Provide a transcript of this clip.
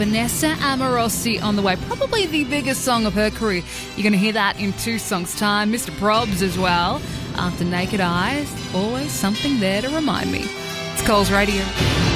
Vanessa Amorosi on the way, probably the biggest song of her career. You're going to hear that in 2 songs' time. Mr. Probs as well. After Naked Eyes, always something there to remind me. It's Coles Radio.